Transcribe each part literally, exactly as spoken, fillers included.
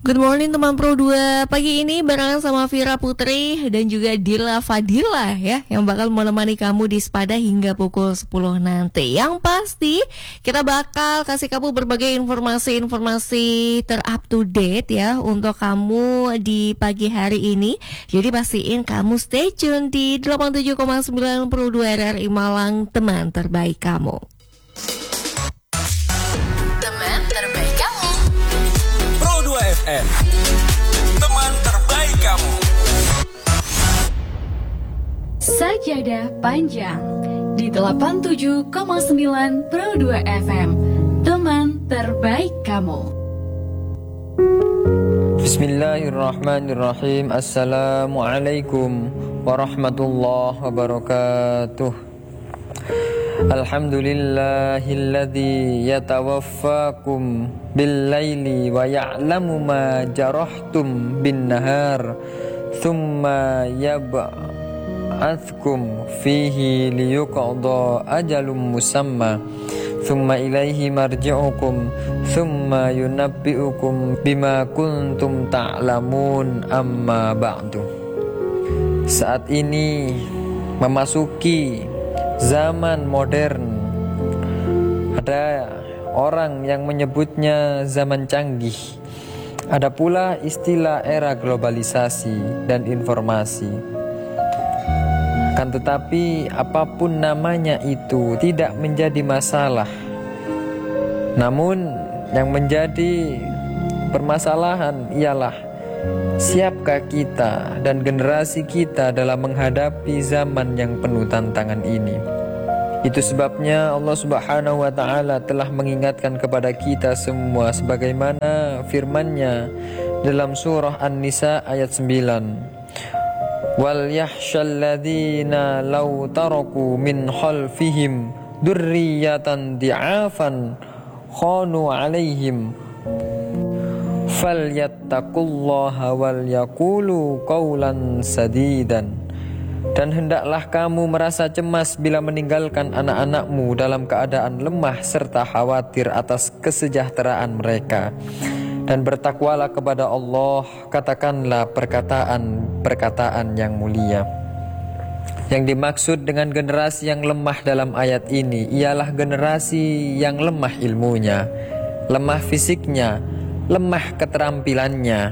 Good morning teman Pro dua. Pagi ini barengan sama Vira Putri dan juga Dila Fadila ya, yang bakal menemani kamu di Sepada hingga pukul sepuluh nanti. Yang pasti kita bakal kasih kamu berbagai informasi-informasi ter-up to date ya untuk kamu di pagi hari ini. Jadi pastiin kamu stay tune di delapan puluh tujuh koma sembilan Pro dua R R I Malang, teman terbaik kamu. F M, teman terbaik kamu. Sajadah panjang di delapan puluh tujuh koma sembilan Pro dua F M, teman terbaik kamu. Bismillahirrahmanirrahim. Assalamualaikum warahmatullahi wabarakatuh. Alhamdulillahilladzi yatawaffakum bil-laili wa ya'lamu ma jarahtum bin-nahar thumma yab'atskum fihi liyuqda ajalum musamma thumma ilaihi marji'ukum thumma yunabbi'ukum bima kuntum ta'lamun amma ba'du. Saat ini memasuki zaman modern. Ada orang yang menyebutnya zaman canggih. Ada pula istilah era globalisasi dan informasi. Kan tetapi apapun namanya itu tidak menjadi masalah. Namun yang menjadi permasalahan ialah siapkah kita dan generasi kita dalam menghadapi zaman yang penuh tantangan ini. Itu sebabnya Allah Subhanahu wa taala telah mengingatkan kepada kita semua sebagaimana firman-Nya dalam surah An-Nisa ayat sembilan. Wal yahshal ladzina law taraku min khalfihim dzurriyyatan di'afan khanu 'alaihim falyattaqullaha wal yaqulu qawlan sadidan. Dan hendaklah kamu merasa cemas bila meninggalkan anak-anakmu dalam keadaan lemah serta khawatir atas kesejahteraan mereka. Dan bertakwalah kepada Allah, katakanlah perkataan-perkataan yang mulia. Yang dimaksud dengan generasi yang lemah dalam ayat ini ialah generasi yang lemah ilmunya, lemah fisiknya, lemah keterampilannya,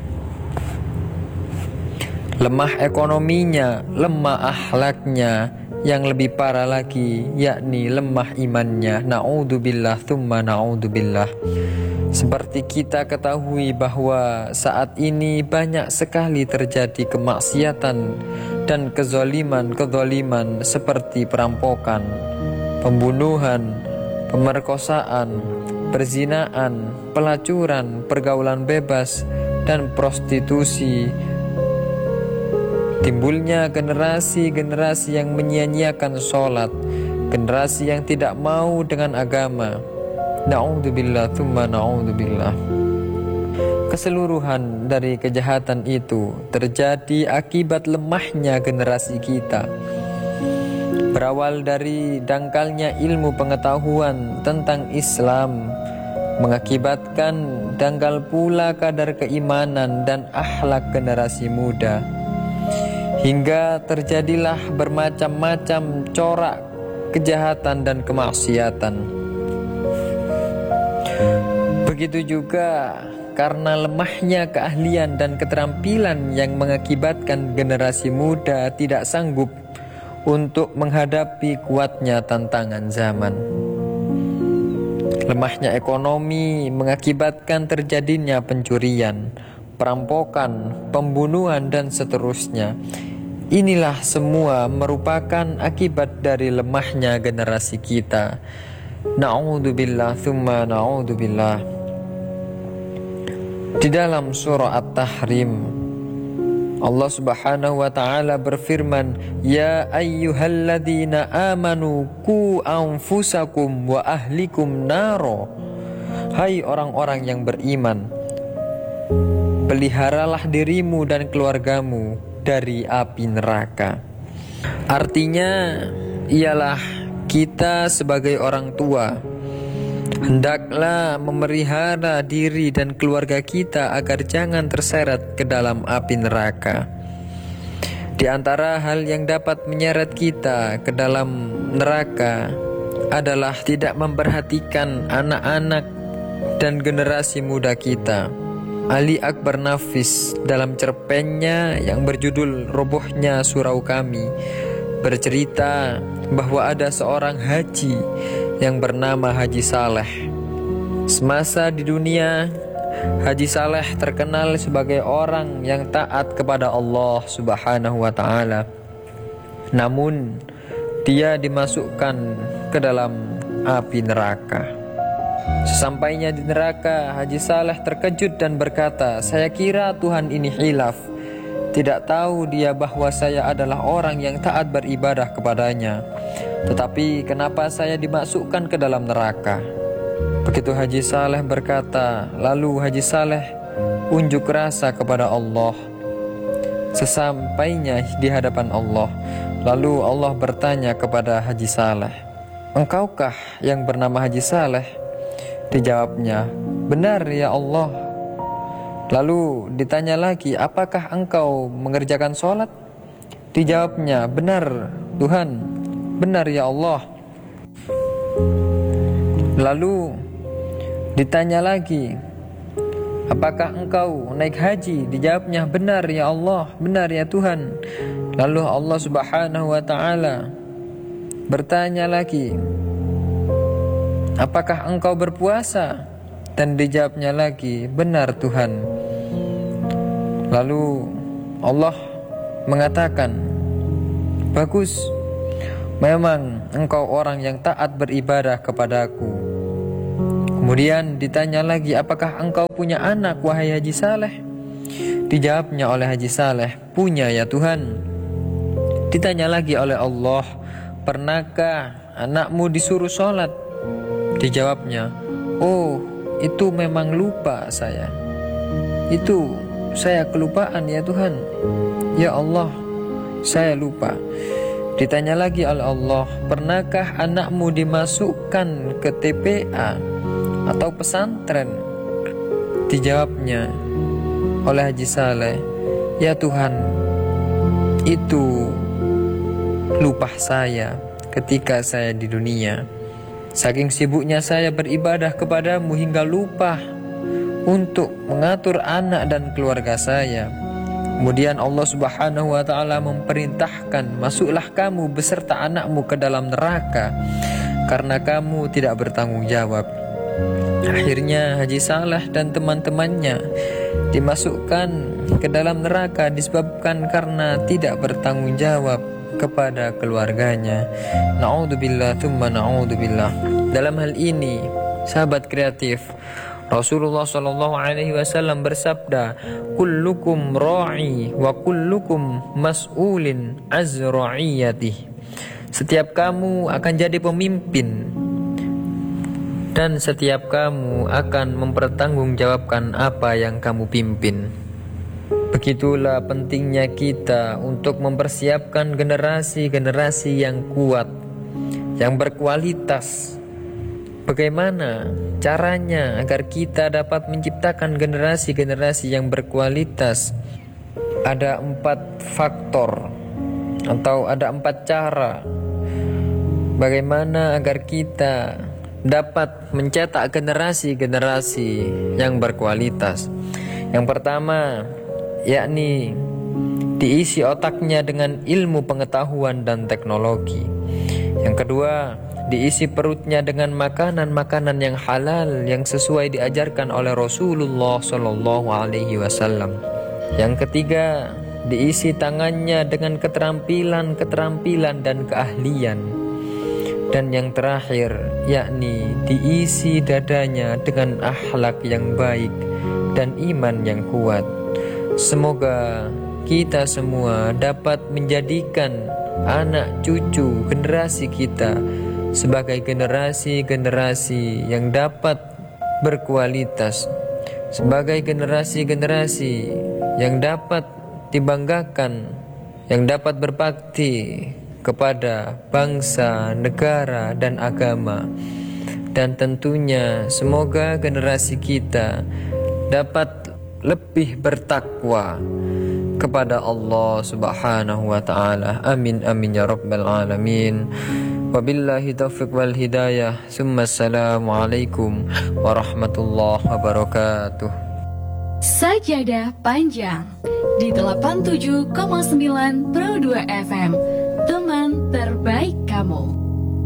lemah ekonominya, lemah akhlaknya, yang lebih parah lagi yakni lemah imannya. Na'udzubillah tsumma na'udzubillah. Seperti kita ketahui bahwa saat ini banyak sekali terjadi kemaksiatan dan kezaliman-kezaliman seperti perampokan, pembunuhan, pemerkosaan, perzinaan, pelacuran, pergaulan bebas, dan prostitusi. Timbulnya generasi-generasi yang menyia-nyiakan sholat, generasi yang tidak mau dengan agama. Na'udzubillah tsumma na'udzubillah. Keseluruhan dari kejahatan itu terjadi akibat lemahnya generasi kita. Berawal dari dangkalnya ilmu pengetahuan tentang Islam, mengakibatkan dangkal pula kadar keimanan dan akhlak generasi muda, hingga terjadilah bermacam-macam corak kejahatan dan kemaksiatan. Begitu juga karena lemahnya keahlian dan keterampilan yang mengakibatkan generasi muda tidak sanggup untuk menghadapi kuatnya tantangan zaman. Lemahnya ekonomi mengakibatkan terjadinya pencurian, perampokan, pembunuhan, dan seterusnya. Inilah semua merupakan akibat dari lemahnya generasi kita. Na'udzubillah tsumma na'udzubillah. Di dalam surah At-Tahrim, Allah Subhanahu wa taala berfirman, "Ya ayyuhalladzina amanu qu anfusakum wa ahlikum naro." Hai orang-orang yang beriman, peliharalah dirimu dan keluargamu dari api neraka. Artinya ialah kita sebagai orang tua Hendaklah memelihara diri dan keluarga kita agar jangan terseret ke dalam api neraka. Di antara hal yang dapat menyeret kita ke dalam neraka adalah tidak memperhatikan anak-anak dan generasi muda kita. Ali Akbar Nafis dalam cerpennya yang berjudul Robohnya Surau Kami bercerita bahwa ada seorang haji yang bernama Haji Saleh. Semasa di dunia, Haji Saleh terkenal sebagai orang yang taat kepada Allah Subhanahu wa taala. Namun, dia dimasukkan ke dalam api neraka. Sesampainya di neraka, Haji Saleh terkejut dan berkata, "Saya kira Tuhan ini hilaf. Tidak tahu dia bahwa saya adalah orang yang taat beribadah kepadanya. Tetapi kenapa saya dimasukkan ke dalam neraka?" Begitu Haji Saleh berkata, lalu Haji Saleh unjuk rasa kepada Allah. Sesampainya di hadapan Allah, lalu Allah bertanya kepada Haji Saleh, "Engkaukah yang bernama Haji Saleh?" Dijawabnya, "Benar ya Allah." Lalu ditanya lagi, "Apakah engkau mengerjakan sholat?" Dijawabnya, "Benar Tuhan, benar ya Allah." Lalu ditanya lagi, "Apakah engkau naik haji?" Dijawabnya, "Benar ya Allah, benar ya Tuhan." Lalu Allah Subhanahu wa taala bertanya lagi, "Apakah engkau berpuasa?" Dan dijawabnya lagi, "Benar Tuhan." Lalu Allah mengatakan, "Bagus, memang engkau orang yang taat beribadah kepadaku." Kemudian ditanya lagi, "Apakah engkau punya anak, wahai Haji Saleh?" Dijawabnya oleh Haji Saleh, "Punya ya Tuhan." Ditanya lagi oleh Allah, "Pernahkah anakmu disuruh sholat?" Dijawabnya, "Oh, itu memang lupa saya. Itu saya kelupaan ya Tuhan. Ya Allah, saya lupa." Ditanya lagi oleh Allah, "Pernahkah anakmu dimasukkan ke T P A atau pesantren?" Dijawabnya oleh Haji Saleh, "Ya Tuhan, itu lupa saya ketika saya di dunia. Saking sibuknya saya beribadah kepadamu hingga lupa untuk mengatur anak dan keluarga saya." Kemudian Allah Subhanahu wa taala memerintahkan, "Masuklah kamu beserta anakmu ke dalam neraka karena kamu tidak bertanggung jawab." Akhirnya Haji Saleh dan teman-temannya dimasukkan ke dalam neraka disebabkan karena tidak bertanggung jawab kepada keluarganya. Na'udzubillah tsumma na'udzubillah. Dalam hal ini, sahabat kreatif, Rasulullah shallallahu alaihi wasallam bersabda, "Kullukum ra'i wa kullukum mas'ulin az ra'iyatih." Setiap kamu akan jadi pemimpin dan setiap kamu akan mempertanggungjawabkan apa yang kamu pimpin. Begitulah pentingnya kita untuk mempersiapkan generasi-generasi yang kuat, yang berkualitas. Bagaimana caranya agar kita dapat menciptakan generasi-generasi yang berkualitas? Ada empat faktor atau ada empat cara bagaimana agar kita dapat mencetak generasi-generasi yang berkualitas. Yang pertama, yakni diisi otaknya dengan ilmu pengetahuan dan teknologi. Yang kedua, diisi perutnya dengan makanan-makanan yang halal yang sesuai diajarkan oleh Rasulullah shallallahu alaihi wasallam. Yang ketiga, diisi tangannya dengan keterampilan-keterampilan dan keahlian. Dan yang terakhir, yakni diisi dadanya dengan akhlak yang baik dan iman yang kuat. Semoga kita semua dapat menjadikan anak cucu generasi kita sebagai generasi-generasi yang dapat berkualitas, sebagai generasi-generasi yang dapat dibanggakan, yang dapat berbakti kepada bangsa, negara, dan agama. Dan tentunya semoga generasi kita dapat lebih bertakwa kepada Allah Subhanahu wa taala. Amin amin ya rabbal alamin. Wabillahi taufiq wal hidayah. Summa assalamualaikum warahmatullahi wabarakatuh. Sajadah Panjang di delapan puluh tujuh koma sembilan Pro dua F M, teman terbaik kamu.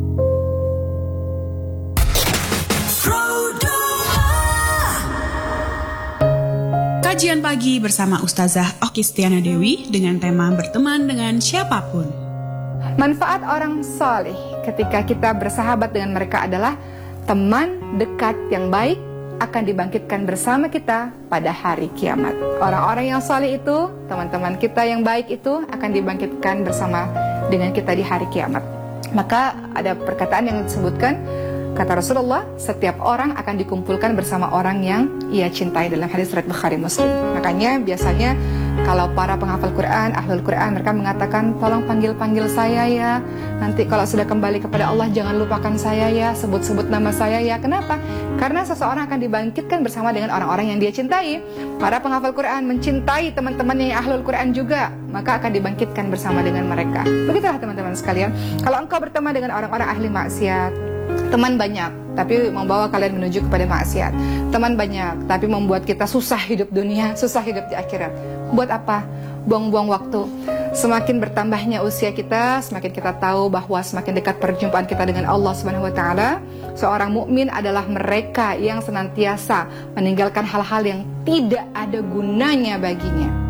Kajian pagi bersama Ustazah Oki Stiana Dewi dengan tema berteman dengan siapapun. Manfaat orang saleh ketika kita bersahabat dengan mereka adalah teman dekat yang baik akan dibangkitkan bersama kita pada hari kiamat. Orang-orang yang saleh itu, teman-teman kita yang baik itu akan dibangkitkan bersama dengan kita di hari kiamat. Maka ada perkataan yang disebutkan, kata Rasulullah, setiap orang akan dikumpulkan bersama orang yang ia cintai, dalam hadis riwayat Bukhari Muslim. Makanya biasanya kalau para penghafal Quran, ahlul Quran, mereka mengatakan, tolong panggil-panggil saya ya. Nanti kalau sudah kembali kepada Allah, jangan lupakan saya ya, sebut-sebut nama saya ya. Kenapa? Karena seseorang akan dibangkitkan bersama dengan orang-orang yang dia cintai. Para penghafal Quran mencintai teman-temannya yang ahlul Quran juga, maka akan dibangkitkan bersama dengan mereka. Begitulah teman-teman sekalian. Kalau engkau berteman dengan orang-orang ahli maksiat, teman banyak, tapi membawa kalian menuju kepada maksiat. Teman banyak, tapi membuat kita susah hidup dunia, susah hidup di akhirat. Buat apa? Buang-buang waktu. Semakin bertambahnya usia kita, semakin kita tahu bahwa semakin dekat perjumpaan kita dengan Allah Subhanahu wa taala. Seorang mukmin adalah mereka yang senantiasa meninggalkan hal-hal yang tidak ada gunanya baginya.